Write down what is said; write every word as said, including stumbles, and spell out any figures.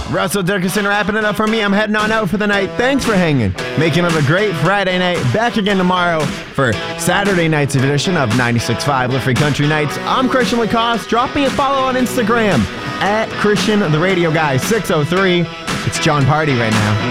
Russell Dickerson wrapping it up for me. I'm heading on out for the night. Thanks for hanging. Making it a great Friday night. Back again tomorrow for Saturday night's edition of ninety-six point five Live Free Country Nights. I'm Christian Lacoste. Drop me a follow on Instagram at Christian the Radio Guy six oh three. It's John Party right now.